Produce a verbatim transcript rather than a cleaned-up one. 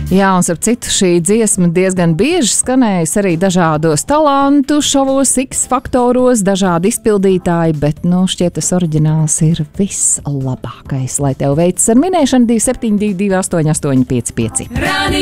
Jā, un starp citu šī dziesma diezgan bieži skanējusi arī dažādos talantu šovos, X faktoros, dažādi izpildītāji, bet, nu, šķiet tas oriģināls ir vislabākais. Lai tev veicas ar minēšanu divi septiņi divi divi astoņi astoņi pieci pieci.